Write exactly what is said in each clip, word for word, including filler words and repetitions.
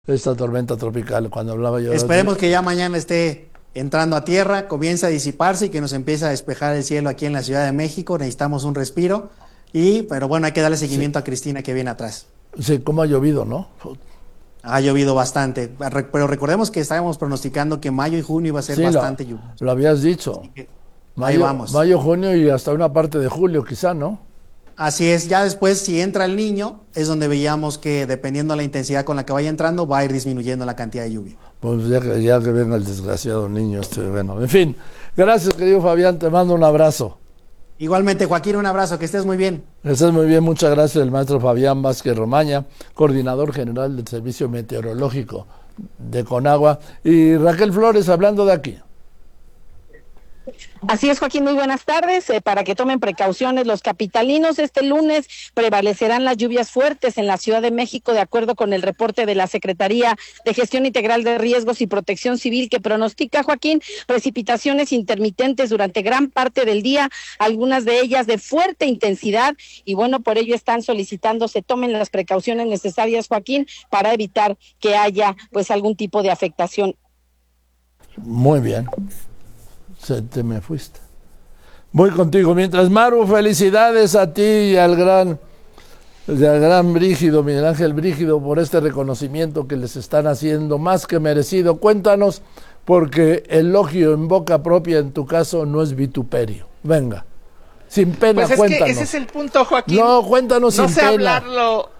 esta tormenta tropical, cuando hablaba yo. Esperemos que ya mañana esté entrando a tierra, comience a disiparse y que nos empiece a despejar el cielo aquí en la Ciudad de México. Necesitamos un respiro. Y, pero bueno, hay que darle seguimiento sí. a Cristina que viene atrás. Sí, cómo ha llovido, ¿no? Ha llovido bastante, pero recordemos que estábamos pronosticando que mayo y junio iba a ser sí, bastante lluvia. Lo habías dicho. Mayo, ahí vamos. Mayo, junio y hasta una parte de julio quizá, ¿no? Así es, ya después si entra el niño, es donde veíamos que dependiendo de la intensidad con la que vaya entrando, va a ir disminuyendo la cantidad de lluvia. Pues ya que, ya que venga el desgraciado niño, este, bueno, en fin. Gracias, querido Fabián, te mando un abrazo. Igualmente, Joaquín, un abrazo, que estés muy bien. Que estés muy bien, muchas gracias, el maestro Fabián Vázquez Romaña, coordinador general del Servicio Meteorológico de Conagua. Y Raquel Flores, hablando de aquí. Así es, Joaquín, muy buenas tardes. Eh, para que tomen precauciones los capitalinos, este lunes prevalecerán las lluvias fuertes en la Ciudad de México, de acuerdo con el reporte de la Secretaría de Gestión Integral de Riesgos y Protección Civil, que pronostica, Joaquín, precipitaciones intermitentes durante gran parte del día, algunas de ellas de fuerte intensidad, y bueno, por ello están solicitando se tomen las precauciones necesarias, Joaquín, para evitar que haya pues algún tipo de afectación. Muy bien. Se te me fuiste. Voy contigo. Mientras, Maru, felicidades a ti y al gran, al gran Brígido, Miguel Ángel Brígido, por este reconocimiento que les están haciendo, más que merecido. Cuéntanos, porque elogio en boca propia en tu caso no es vituperio. Venga, sin pena, pues es cuéntanos. Que ese es el punto, Joaquín. No, cuéntanos no sin sé pena. Hablarlo.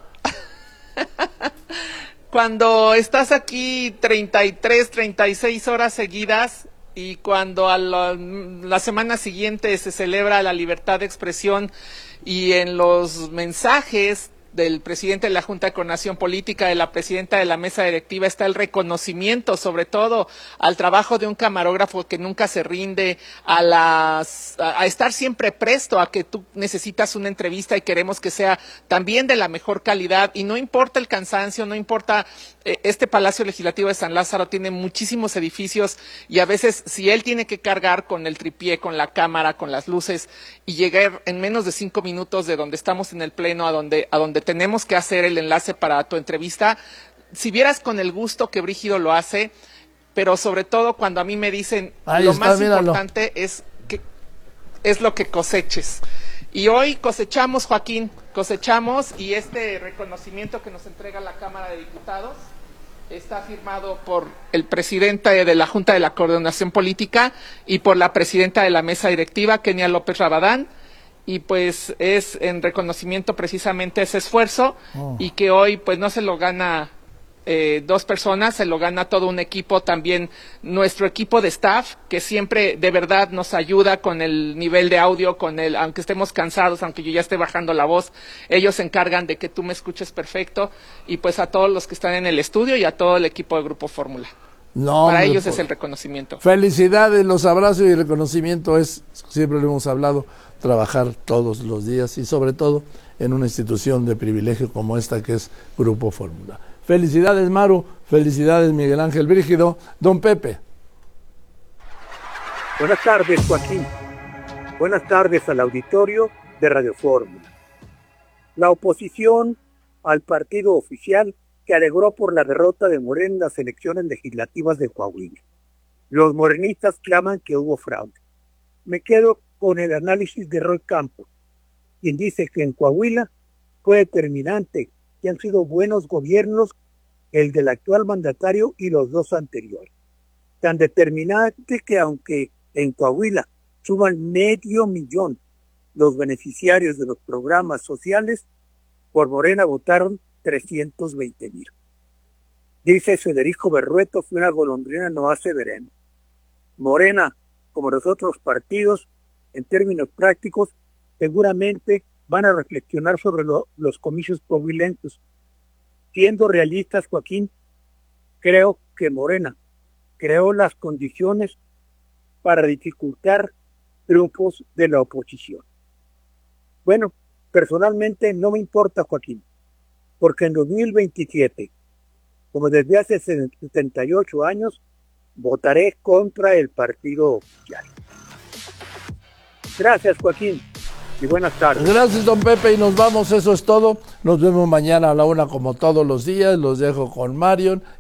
Cuando estás aquí treinta y tres, treinta y seis horas seguidas, y cuando a la, la semana siguiente se celebra la libertad de expresión y en los mensajes del presidente de la Junta de Coordinación Política, de la presidenta de la mesa directiva, está el reconocimiento, sobre todo, al trabajo de un camarógrafo que nunca se rinde, a las, a, a estar siempre presto a que tú necesitas una entrevista y queremos que sea también de la mejor calidad, y no importa el cansancio, no importa, eh, este Palacio Legislativo de San Lázaro tiene muchísimos edificios, y a veces si él tiene que cargar con el tripié, con la cámara, con las luces, y llegar en menos de cinco minutos de donde estamos en el pleno a donde, a donde tenemos que hacer el enlace para tu entrevista, si vieras con el gusto que Brígido lo hace, pero sobre todo cuando a mí me dicen Ahí lo está, más míralo. importante es que es lo que coseches. Y hoy cosechamos, Joaquín, cosechamos, y este reconocimiento que nos entrega la Cámara de Diputados está firmado por el presidente de la Junta de la Coordinación Política y por la presidenta de la mesa directiva, Kenia López Rabadán, y pues es en reconocimiento precisamente a ese esfuerzo, oh. y que hoy pues no se lo gana eh, dos personas, se lo gana todo un equipo, también nuestro equipo de staff, que siempre de verdad nos ayuda con el nivel de audio, con el, aunque estemos cansados, aunque yo ya esté bajando la voz, ellos se encargan de que tú me escuches perfecto, y pues a todos los que están en el estudio y a todo el equipo de Grupo Fórmula. No, Para hombre, ellos por... es el reconocimiento. Felicidades, los abrazos y el reconocimiento es, siempre lo hemos hablado, trabajar todos los días y sobre todo en una institución de privilegio como esta que es Grupo Fórmula. Felicidades, Maru, felicidades, Miguel Ángel Brígido. Don Pepe. Buenas tardes, Joaquín. Buenas tardes al auditorio de Radio Fórmula. La oposición al partido oficial que alegró por la derrota de Morena en las elecciones legislativas de Coahuila. Los morenistas claman que hubo fraude. Me quedo con el análisis de Roy Campos, quien dice que en Coahuila fue determinante que han sido buenos gobiernos el del actual mandatario y los dos anteriores. Tan determinante que aunque en Coahuila suman medio millón los beneficiarios de los programas sociales, por Morena votaron trescientos veinte mil. Dice Federico Berrueto que una golondrina no hace verano. Morena, como los otros partidos, en términos prácticos, seguramente van a reflexionar sobre lo, los comicios coahuilenses. Siendo realistas, Joaquín, creo que Morena creó las condiciones para dificultar triunfos de la oposición. Bueno, personalmente no me importa, Joaquín, porque en dos mil veintisiete, como desde hace setenta y ocho años, votaré contra el partido oficial. Gracias, Joaquín. y buenas tardes. Gracias, don Pepe, y nos vamos, eso es todo. Nos vemos mañana a la una como todos los días. Los dejo con Marion.